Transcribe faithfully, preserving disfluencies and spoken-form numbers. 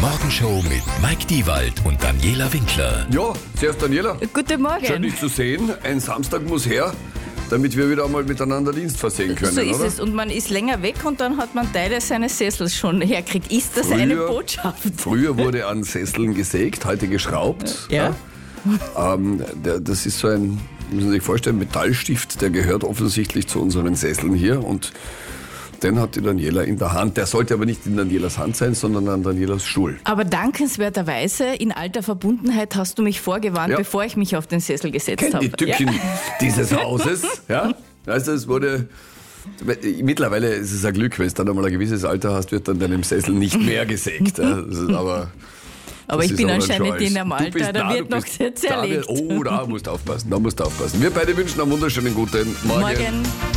Morgenshow mit Mike Diewald und Daniela Winkler. Ja, zuerst Daniela. Guten Morgen. Schön, dich zu sehen. Ein Samstag muss her, damit wir wieder einmal miteinander Dienst versehen können, So ist oder? es. Und man ist länger weg und dann hat man Teile seines Sessels schon herkriegt. Ist das Früher- eine Botschaft? Früher wurde an Sesseln gesägt, heute geschraubt. Ja. Ähm, der, das ist so ein, muss man sich vorstellen, Metallstift, der gehört offensichtlich zu unseren Sesseln hier und den hat die Daniela in der Hand. Der sollte aber nicht in Danielas Hand sein, sondern an Danielas Stuhl. Aber dankenswerterweise, in alter Verbundenheit hast du mich vorgewarnt, Ja. bevor ich mich auf den Sessel gesetzt Kennt habe. die Tücken dieses Hauses. Ja? Also es wurde... Mittlerweile ist es ein Glück, wenn du dann einmal ein gewisses Alter hast, wird dann deinem Sessel nicht mehr gesägt. Ja? Das ist aber... Aber Das ich ist bin aber anscheinend ein Scheiß. in einem Du Alter, bist- da na, wird du noch bist- sehr da wird- zerlegt. Oh, da musst du aufpassen, da musst du aufpassen. Wir beide wünschen einen wunderschönen guten Morgen. Morgen.